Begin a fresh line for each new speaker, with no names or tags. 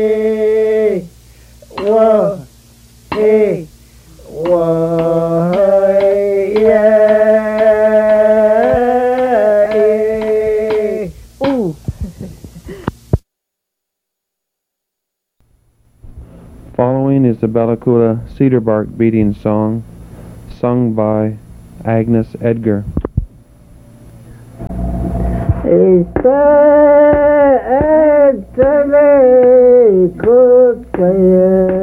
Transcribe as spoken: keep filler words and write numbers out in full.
Whoa, hey, whoa, yeah, hey. Ooh.
Following is the Bella Coola Cedar Bark Beating Song, sung by Agnes Edgar.
Está, está,